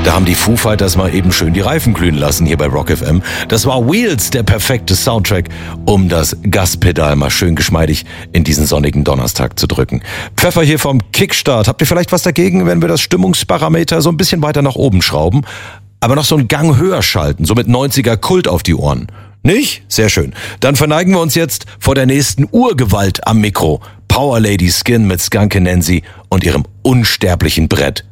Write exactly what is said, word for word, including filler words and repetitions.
Da haben die Foo Fighters mal eben schön die Reifen glühen lassen hier bei Rock F M. Das war Wheels, der perfekte Soundtrack, um das Gaspedal mal schön geschmeidig in diesen sonnigen Donnerstag zu drücken. Pfeffer hier vom Kickstart. Habt ihr vielleicht was dagegen, wenn wir das Stimmungsparameter so ein bisschen weiter nach oben schrauben, aber noch so einen Gang höher schalten, so mit neunziger Kult auf die Ohren? Nicht? Sehr schön. Dann verneigen wir uns jetzt vor der nächsten Urgewalt am Mikro. Power Lady Skin mit Skunky Nancy und ihrem unsterblichen Brett